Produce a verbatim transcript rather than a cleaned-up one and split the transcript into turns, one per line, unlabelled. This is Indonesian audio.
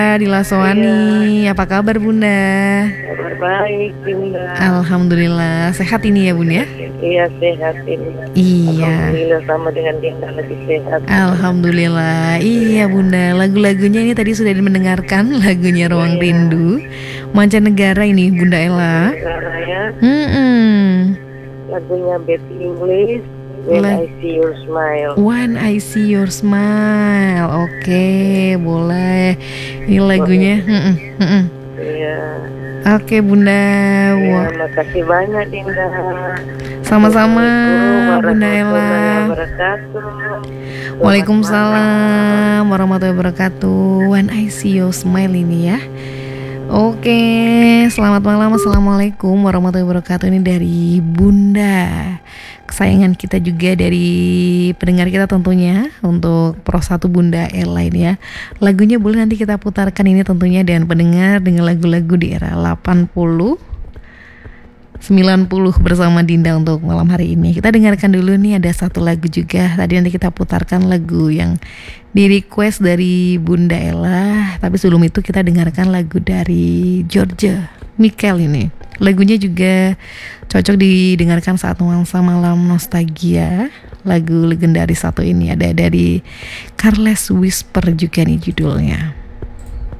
Di Laswani, apa kabar Bunda?
Kabar baik, Bunda.
Alhamdulillah, sehat ini ya Bun ya?
Iya, sehat ini.
Iya.
Alhamdulillah sama dengan Dinda lebih sehat.
Alhamdulillah, iya Bunda. Lagu-lagunya ini tadi sudah mendengarkan lagunya Ruang
Iya.
Rindu, mancanegara ini Bunda Ella.
Negara ya.
Hmm.
Lagunya Betty English, When
La-
I See Your Smile.
When I See Your Smile. Oke, boleh. Ini lagunya. Mm-mm, mm-mm.
Iya.
Oke Bunda.
Ya,
Wah,
makasih banyak Dinda.
sama-sama
Assalamualaikum
Bunda Ella.
warahmatullahi wabarakatuh.
Waalaikumsalam warahmatullahi wabarakatuh. When I See Your Smile ini ya. Oke, selamat malam. Assalamualaikum warahmatullahi wabarakatuh. Ini dari Bunda, kesayangan kita juga, dari pendengar kita tentunya, untuk Pro satu Bunda Ella ini ya. Lagunya boleh nanti kita putarkan ini tentunya dengan pendengar, dengan lagu-lagu di era delapan puluh sembilan puluh bersama Dinda untuk malam hari ini. Kita dengarkan dulu nih, ada satu lagu juga. Tadi nanti kita putarkan lagu yang di request dari Bunda Ella. Tapi sebelum itu kita dengarkan lagu dari Georgia Michael ini. Lagunya juga cocok didengarkan saat nuansa malam nostalgia. Lagu legendaris satu ini ada dari Careless Whisper juga nih judulnya.